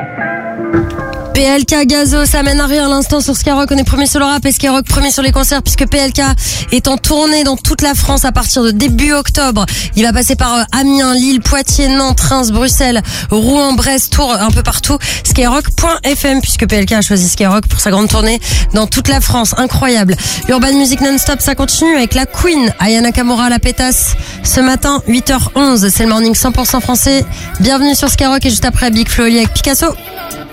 PLK Gazo, ça mène à rien à l'instant sur Skyrock. On est premier sur le rap et Skyrock premier sur les concerts puisque PLK est en tournée dans toute la France à partir de début octobre. Il va passer par Amiens, Lille, Poitiers, Nantes, Reims, Bruxelles, Rouen, Brest, Tours, un peu partout. Skyrock.fm puisque PLK a choisi Skyrock pour sa grande tournée dans toute la France. Incroyable. Urban Music Non-Stop, ça continue avec la Queen, Aya Nakamura, la pétasse. Ce matin, 8h11, c'est le morning 100% français. Bienvenue sur Skyrock et juste après Big Flo avec Picasso.